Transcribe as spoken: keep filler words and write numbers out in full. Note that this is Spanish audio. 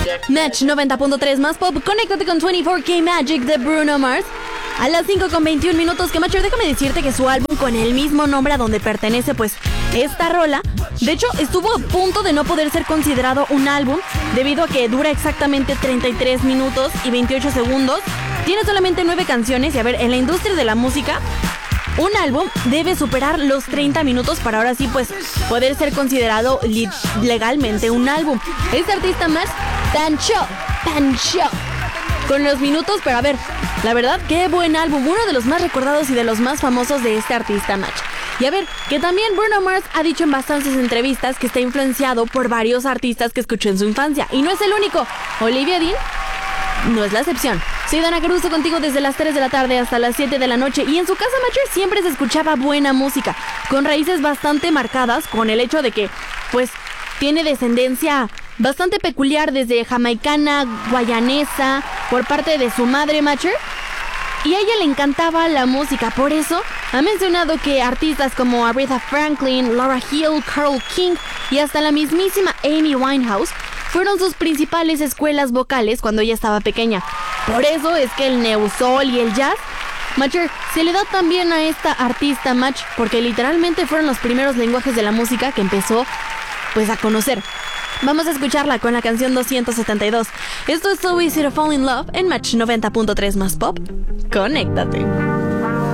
Match noventa punto tres más pop, conéctate con veinticuatro K Magic de Bruno Mars. A las cinco con veintiún minutos, que Macher, déjame decirte que su álbum con el mismo nombre a donde pertenece pues esta rola, de hecho estuvo a punto de no poder ser considerado un álbum debido a que dura exactamente treinta y tres minutos y veintiocho segundos, tiene solamente nueve canciones y a ver, en la industria de la música un álbum debe superar los treinta minutos para ahora sí pues poder ser considerado li- legalmente un álbum. Este artista más pancho, pancho con los minutos, pero a ver, la verdad, qué buen álbum, uno de los más recordados y de los más famosos de este artista Match. Y a ver, que también Bruno Mars ha dicho en bastantes entrevistas que está influenciado por varios artistas que escuchó en su infancia, y no es el único. Olivia Dean no es la excepción. Soy Dana Caruso contigo desde las tres de la tarde hasta las siete de la noche, y en su casa Matcher siempre se escuchaba buena música, con raíces bastante marcadas, con el hecho de que, pues, tiene descendencia bastante peculiar desde jamaicana, guayanesa, por parte de su madre Matcher, y a ella le encantaba la música. Por eso ha mencionado que artistas como Aretha Franklin, Laura Hill, Carole King y hasta la mismísima Amy Winehouse fueron sus principales escuelas vocales cuando ella estaba pequeña. Por eso es que el neo-soul y el jazz, Matcher, se le da también a esta artista Match, porque literalmente fueron los primeros lenguajes de la música que empezó pues a conocer. Vamos a escucharla con la canción doscientos setenta y dos. Esto es So Easy to Fall in Love en Match noventa punto tres más pop. Conéctate.